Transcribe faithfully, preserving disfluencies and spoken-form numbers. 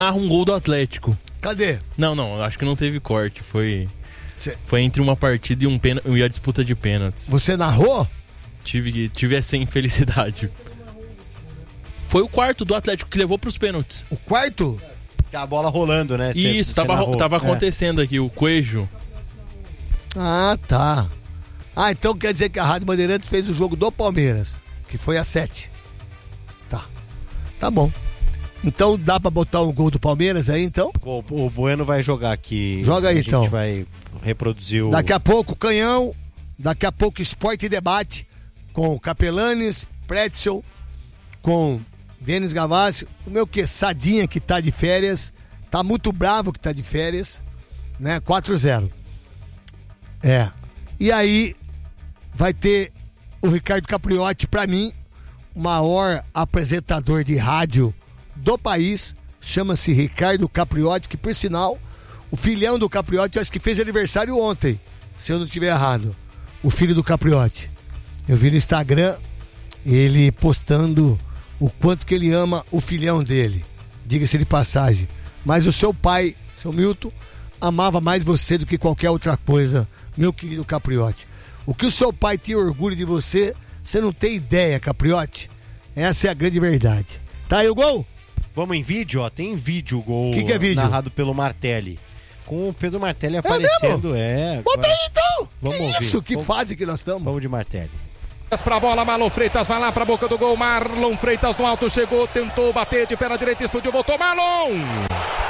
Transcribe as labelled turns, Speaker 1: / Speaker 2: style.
Speaker 1: Ah, um gol do Atlético.
Speaker 2: Cadê?
Speaker 1: Não, não, acho que não teve corte. Foi,
Speaker 2: Cê...
Speaker 1: foi entre uma partida e, um pênalti, e a disputa de pênaltis.
Speaker 2: Você narrou?
Speaker 1: Tive, tive essa infelicidade. Foi o quarto do Atlético que levou pros pênaltis.
Speaker 2: O quarto?
Speaker 3: A bola rolando, né? Cê,
Speaker 1: Isso,
Speaker 3: cê
Speaker 1: tava,
Speaker 3: narrou.
Speaker 1: tava
Speaker 3: É.
Speaker 1: acontecendo aqui, o Coelho.
Speaker 2: Ah, tá. Ah, então quer dizer que a Rádio Bandeirantes fez o jogo do Palmeiras, que foi a sete. Tá. Tá bom. Então dá pra botar um gol do Palmeiras aí, então?
Speaker 3: O, o Bueno vai jogar aqui.
Speaker 2: Joga aí,
Speaker 3: a gente
Speaker 2: então.
Speaker 3: vai reproduzir o...
Speaker 2: Daqui a pouco, Canhão. Daqui a pouco, Esporte e Debate com Capelanes, Pretzel, com Denis Gavassi. O meu que? Sadinha, que tá de férias. Tá muito bravo que tá de férias. Né? quatro a zero. É. E aí, vai ter o Ricardo Capriotti, pra mim, o maior apresentador de rádio do país. Chama-se Ricardo Capriotti, que por sinal, o filhão do Capriotti, eu acho que fez aniversário ontem, se eu não estiver errado. O filho do Capriotti. Eu vi no Instagram ele postando o quanto que ele ama o filhão dele. Diga-se de passagem. Mas o seu pai, seu Milton, amava mais você do que qualquer outra coisa, meu querido Capriotti. O que o seu pai tinha orgulho de você, você não tem ideia, Capriotti. Essa é a grande verdade. Tá aí o gol?
Speaker 3: Vamos em vídeo, ó. Tem vídeo o gol.
Speaker 2: Que que é vídeo?
Speaker 3: Narrado pelo Martelli. Com o Pedro Martelli aparecendo. É, é
Speaker 2: Bota
Speaker 3: agora...
Speaker 2: aí então!
Speaker 3: Vamos
Speaker 2: que
Speaker 3: ouvir.
Speaker 2: isso? Que
Speaker 3: Vamos...
Speaker 2: fase que nós estamos?
Speaker 3: Vamos de Martelli.
Speaker 4: Pra bola, Marlon Freitas vai lá pra boca do gol. Marlon Freitas no alto chegou, tentou bater de perna direita, explodiu, botou Marlon!